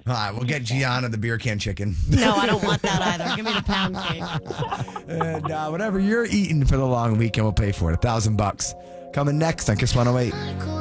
All right, we'll get Gianna the beer can chicken. No, I don't want that either. Give me the pound cake. And whatever you're eating for the long weekend, we'll pay for it. $1,000. Coming next on Kiss 108.